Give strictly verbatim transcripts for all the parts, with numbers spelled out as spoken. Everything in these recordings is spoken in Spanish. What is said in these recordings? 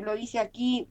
lo dice aquí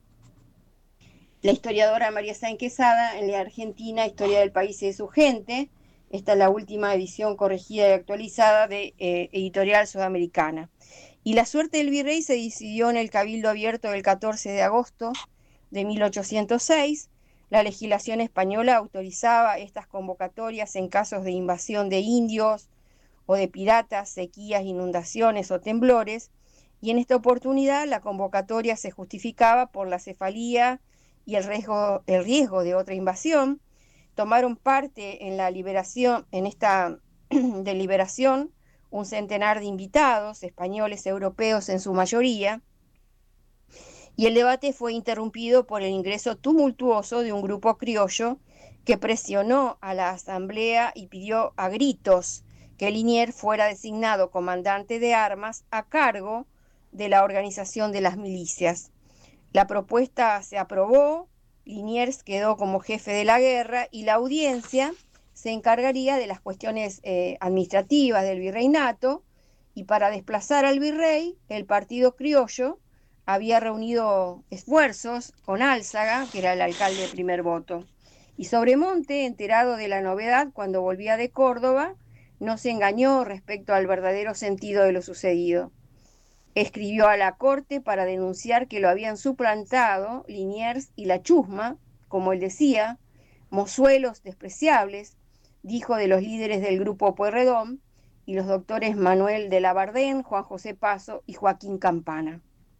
la historiadora María Sáenz Quesada en la Argentina, Historia del País y de su Gente. Esta es la última edición corregida y actualizada de eh, Editorial Sudamericana. Y la suerte del virrey se decidió en el Cabildo Abierto del catorce de agosto de mil ochocientos seis. La legislación española autorizaba estas convocatorias en casos de invasión de indios o de piratas, sequías, inundaciones o temblores, y en esta oportunidad la convocatoria se justificaba por la cefalía y el riesgo, el riesgo de otra invasión. Tomaron parte en la liberación, en esta deliberación, un centenar de invitados, españoles, europeos en su mayoría, y el debate fue interrumpido por el ingreso tumultuoso de un grupo criollo que presionó a la asamblea y pidió a gritos que Liniers fuera designado comandante de armas a cargo de la organización de las milicias. La propuesta se aprobó, Liniers quedó como jefe de la guerra y la audiencia se encargaría de las cuestiones eh, administrativas del virreinato, y para desplazar al virrey, el partido criollo había reunido esfuerzos con Álzaga, que era el alcalde de primer voto. Y Sobremonte, enterado de la novedad cuando volvía de Córdoba, no se engañó respecto al verdadero sentido de lo sucedido. Escribió a la corte para denunciar que lo habían suplantado Liniers y la chusma, como él decía, mozuelos despreciables, dijo de los líderes del grupo Pueyrredón y los doctores Manuel de Labardén, Juan José Paso y Joaquín Campana.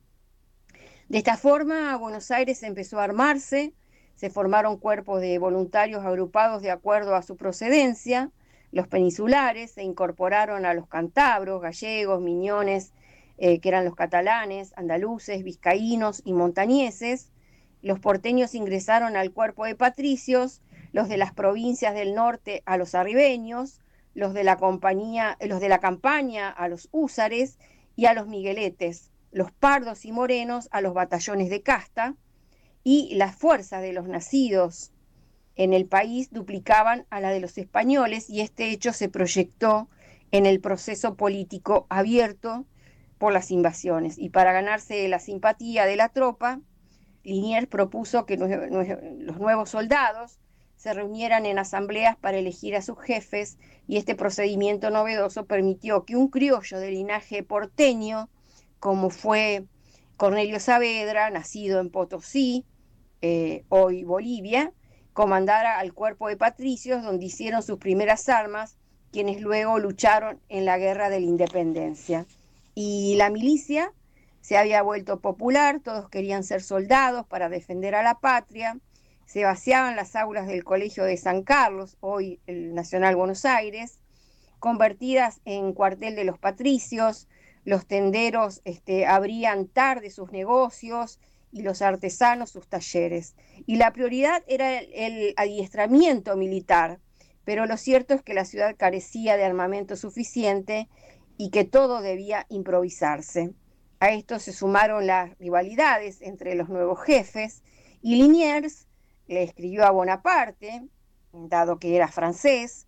De esta forma, Buenos Aires empezó a armarse, se formaron cuerpos de voluntarios agrupados de acuerdo a su procedencia. Los peninsulares se incorporaron a los cántabros, gallegos, miñones, eh, que eran los catalanes, andaluces, vizcaínos y montañeses. Los porteños ingresaron al cuerpo de patricios, los de las provincias del norte a los arribeños, los de la compañía, los de la campaña a los húsares y a los migueletes, los pardos y morenos a los batallones de casta, y las fuerzas de los nacidos en el país duplicaban a la de los españoles, y este hecho se proyectó en el proceso político abierto por las invasiones. Y para ganarse la simpatía de la tropa, Liniers propuso que los nuevos soldados se reunieran en asambleas para elegir a sus jefes, y este procedimiento novedoso permitió que un criollo de linaje porteño, como fue Cornelio Saavedra, nacido en Potosí, eh, hoy Bolivia, comandara al cuerpo de patricios donde hicieron sus primeras armas, quienes luego lucharon en la Guerra de la Independencia. Y la milicia se había vuelto popular, todos querían ser soldados para defender a la patria. Se vaciaban las aulas del Colegio de San Carlos, hoy el Nacional Buenos Aires, convertidas en cuartel de los patricios. Los tenderos este, abrían tarde sus negocios y los artesanos sus talleres. Y la prioridad era el, el adiestramiento militar, pero lo cierto es que la ciudad carecía de armamento suficiente y que todo debía improvisarse. A esto se sumaron las rivalidades entre los nuevos jefes, y Liniers le escribió a Bonaparte, dado que era francés,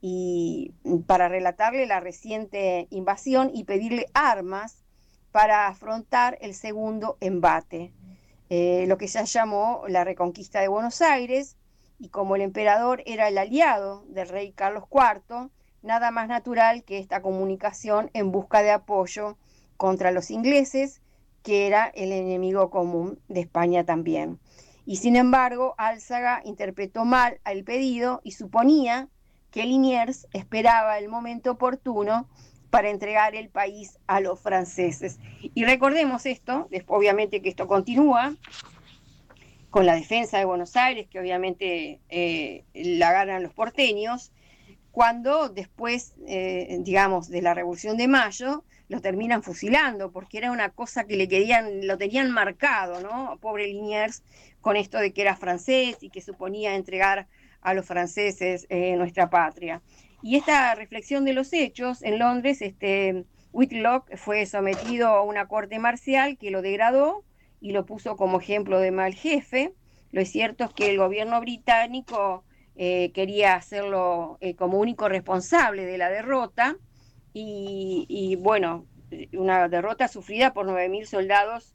y para relatarle la reciente invasión y pedirle armas para afrontar el segundo embate, eh, lo que ya llamó la reconquista de Buenos Aires. Y como el emperador era el aliado del rey Carlos cuarto, nada más natural que esta comunicación en busca de apoyo contra los ingleses, que era el enemigo común de España también. Y sin embargo, Álzaga interpretó mal el pedido y suponía que Liniers esperaba el momento oportuno para entregar el país a los franceses. Y recordemos esto, obviamente que esto continúa con la defensa de Buenos Aires, que obviamente eh, la ganan los porteños, cuando después, eh, digamos, de la Revolución de Mayo, lo terminan fusilando, porque era una cosa que le querían, lo tenían marcado, ¿no? Pobre Liniers, con esto de que era francés y que suponía entregar a los franceses eh, nuestra patria. Y esta reflexión de los hechos, en Londres, este, Whitlock fue sometido a una corte marcial que lo degradó y lo puso como ejemplo de mal jefe. Lo cierto es que el gobierno británico eh, quería hacerlo eh, como único responsable de la derrota, y, y bueno, una derrota sufrida por nueve mil soldados